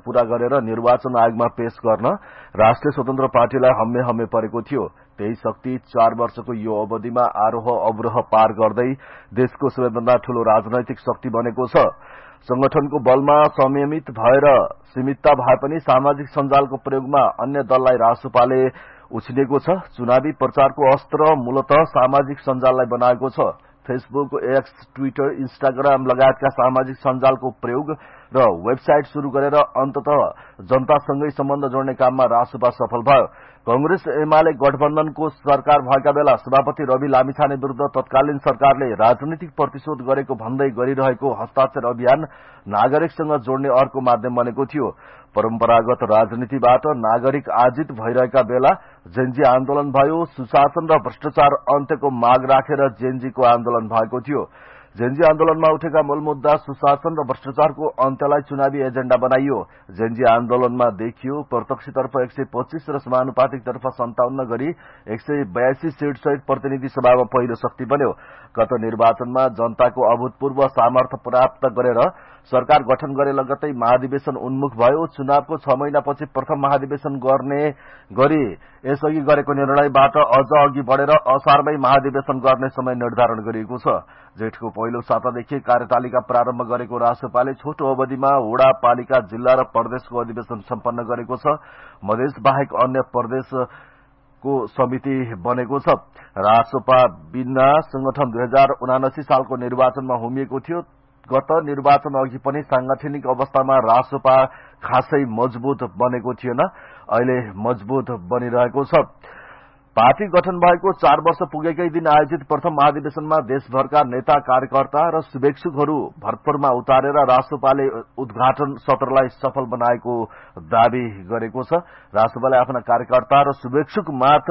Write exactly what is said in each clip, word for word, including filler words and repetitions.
पूरा गरेर निर्वाचन आयोगमा पेश गर्न राष्ट्रिय स्वतन्त्र पार्टीलाई हम्मे हम्मे परेको थियो। त्यही शक्ति चार वर्षको यो अवधिमा आरोह अवरोह पार गर्दै देशको सबैभन्दा ठूलो राजनैतिक शक्ति बनेको छ। संगठनको बलमा संयमित भएर सीमितता भए पनि सामाजिक सञ्जालको प्रयोगमा अन्य दललाई रासोपाले उछिनेको छ। चुनावी प्रचारको अस्त्र मूलतः सामाजिक सञ्जाललाई बनाएको छ। फेसबुक, एक्स, ट्विटर, इन्स्टाग्राम लगायतका सामाजिक सञ्जालको प्रयोग र वेबसाइट शुरू गरेर अन्ततः जनतासँगै सम्बन्ध जोड्ने काममा रासोपा सफल भयो। कंग्रेस एमाले गठबन्धनको सरकार भएका बेला सभापति रवि लामिछाने विरूद्ध तत्कालीन सरकारले राजनीतिक प्रतिशोध गरेको भन्दै गरिरहेको हस्ताक्षर अभियान नागरिकसँग जोड्ने अर्को माध्यम बनेको थियो। परम्परागत राजनीतिबाट नागरिक आजित भइरहेका बेला जेनजी आन्दोलन भयो। सुशासन र भ्रष्टाचार अन्त्यको माग राखेर जेनजीको आन्दोलन भएको थियो। जेनजी आन्दोलनमा उठेका मूल मुद्दा सुशासन र भ्रष्टाचारको अन्त्यलाई चुनावी एजेण्डा बनाइयो। जेनजी आन्दोलनमा देखियो प्रत्यक्षतर्फ एक सय पच्चीस र समानुपातिकतर्फ सन्ताउन्न गरी एक सय बयासी सीट सहित प्रतिनिधि सभामा पहिलो शक्ति बन्यो। गत निर्वाचनमा जनताको अभूतपूर्व सामर्थ्य प्राप्त गरेर सरकार गठन गरे लगत्तै महाधिवेशन उन्मुख भयो। चुनावको छ महिनापछि प्रथम महाधिवेशन गर्ने गरी यसअघि गरेको निर्णयबाट अझ अघि बढेर असारमै महाधिवेशन गर्ने समय निर्धारण गरिएको छ। जेठको पहिलो सातादेखि कार्यतालिका प्रारम्भ गरेको रासोपाले छोटो अवधिमा वडा, पालिका, जिल्ला र प्रदेशको अधिवेशन सम्पन्न गरेको छ। मधेस बाहेक अन्य प्रदेशको समिति बनेको छ। रासोपा बिना संगठन दुई हजार उनासी सालको निर्वाचनमा होमिएको थियो। गत निर्वाचन अघि पनि सांगठनिक अवस्थामा रासोपा खासै मजबुत बनेको थिएन, अहिले मजबुत बनिरहेको छ। पार्टी गठन भएको चार वर्ष पुगेकै दिन आयोजित प्रथम महाधिवेशनमा देशभरका नेता, कार्यकर्ता र शुभेच्छुकहरू भरतपुरमा उतारेर रासोपाले उद्घाटन सत्रलाई सफल बनाएको दावी गरेको छ। रासोपाले आफ्ना कार्यकर्ता र शुभेच्छुक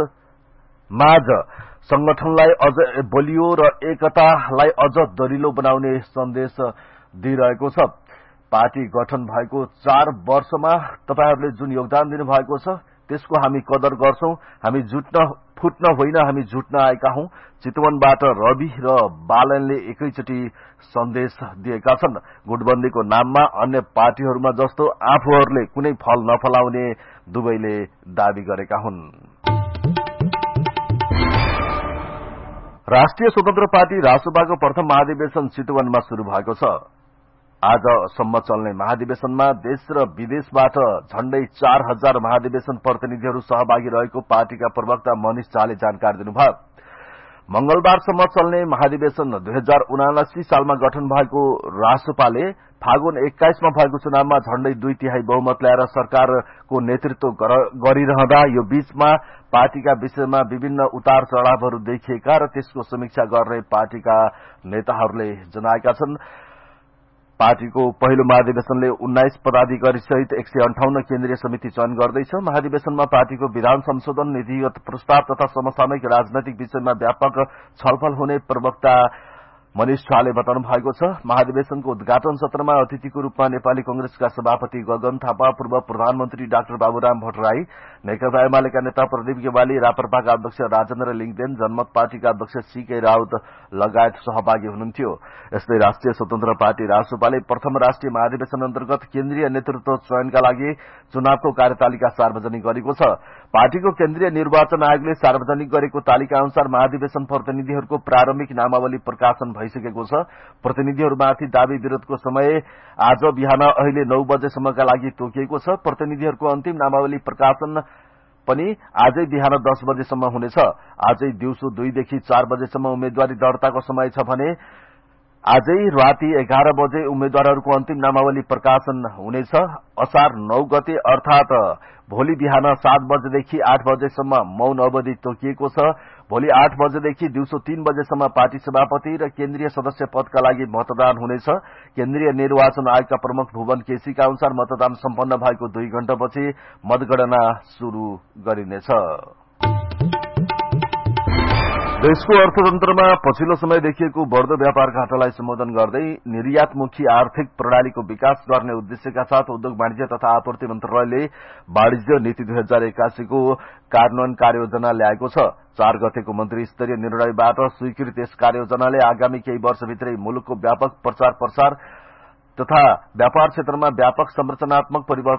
माझ संगठनलाई अझ बलियो र एकतालाई अझ दरिलो बनाउने सन्देश दिइरहेको छ। पार्टी गठन भएको चार वर्षमा तपाईहरूले जुन योगदान दिनुभएको छ त्यसको हामी कदर गर्छौं। हामी जुट्न फुट्न होइन, हामी जुट्न आएका हौं। चितवनबाट रवि र बालनले एकैचोटि सन्देश दिएका छन्। गुटबन्दीको नाममा अन्य पार्टीहरूमा जस्तो आफूहरूले कुनै फल नफलाउने दुवैले दावी गरेका हुन्। राष्ट्रिय स्वतन्त्र पार्टी रासोपाको प्रथम महाधिवेशन चितवनमा शुरू भएको छ। आजसम्म चल्ने महाधिवेशनमा देश र विदेशबाट झण्डै चार हजार महाधिवेशन प्रतिनिधिहरू सहभागी रहेको पार्टीका प्रवक्ता मनिष झाले जानकारी दिनुभयो। मंगलबारसम्म चल्ने महाधिवेशन दुई हजार उनासी सालमा गठन भएको रासोपाले फागुन एक्काइसमा भएको चुनावमा झण्डै दुई तिहाई बहुमत ल्याएर सरकारको नेतृत्व गरिरहँदा यो बीचमा पार्टीका विषयमा विभिन्न उतार चढ़ावहरू देखिएका र त्यसको समीक्षा गर्ने पार्टीका नेताहरूले जनाएका छन्। पार्टीको पहिलो महाधिवेशनले उन्नाइस पदाधिकारी सहित एक सय अन्ठाउन्न केन्द्रीय समिति चयन गर्दैछ। महाधिवेशनमा पार्टीको विधान संशोधन, नीतिगत प्रस्ताव तथा समसामयिक राजनैतिक विषयमा व्यापक छलफल हुने प्रवक्ता मनिष झाले बताउनु भएको छ। महाधिवेशनको उद्घाटन सत्रमा अतिथिको रूपमा नेपाली कंग्रेसका सभापति गगन थापा, पूर्व प्रधानमन्त्री डाक्टर बाबुराम भट्टराई, नेकपा एमालेका नेता प्रदीप गेवाली, राप्रपाका अध्यक्ष राजेन्द्र लिङदेन, जनमत पार्टीका अध्यक्ष सीके राउत लगायत सहभागी हुनुहुन्थ्यो। यस्तै राष्ट्रिय स्वतन्त्र पार्टी रासोपाले प्रथम राष्ट्रिय महाधिवेशन अन्तर्गत केन्द्रीय नेतृत्व चयनका लागि चुनावको कार्यतालिका सार्वजनिक गरेको छ। पार्टीको केन्द्रीय निर्वाचन आयोगले सार्वजनिक गरेको तालिका अनुसार महाधिवेशन प्रतिनिधिहरूको प्रारम्भिक नामावली प्रकाशन भइसकेको छ। प्रतिनिधिहरूमाथि दावी विरोधको समय आज बिहान अहिले नौ बजेसम्मका लागि तोकिएको छ। प्रतिनिधिहरूको अन्तिम नामावली प्रकाशन पनि आजै बिहान दस बजेसम्म हुनेछ। आजै दिउँसो दुईदेखि चार बजेसम्म उम्मेद्वारी दर्ताको समय छ भने आजै राति एघार बजे उम्मेद्वारहरूको अन्तिम नामावली प्रकाशन हुनेछ। असार नौ गते अर्थात भोलि बिहान सात बजेदेखि आठ बजेसम्म मौन अवधि तोकिएको छ। भोलि आठ बजेदेखि दिउँसो तीन बजेसम्म पार्टी सभापति र केन्द्रीय सदस्य पदका लागि मतदान हुनेछ। केन्द्रीय निर्वाचन आयोगका प्रमुख भुवन केसीका अनुसार मतदान सम्पन्न भएको दुई घण्टापछि मतगणना शुरू गरिनेछ। देशको अर्थतन्त्रमा पछिल्लो समय देखिएको बढ्दो व्यापार घाटालाई सम्बोधन गर्दै निर्यातमुखी आर्थिक प्रणालीको विकास गर्ने उद्देश्यका साथ उद्योग वाणिज्य तथा आपूर्ति मन्त्रालयले वाणिज्य नीति दुई हजार एकासीको कार्यान्वयन कार्ययोजना ल्याएको छ। चार गतेको मन्त्री स्तरीय निर्णयबाट स्वीकृत यस कार्ययोजनाले आगामी केही वर्षभित्रै मुलुकको व्यापक प्रचार प्रसार तथा व्यापार क्षेत्रमा व्यापक संरचनात्मक परिवर्तन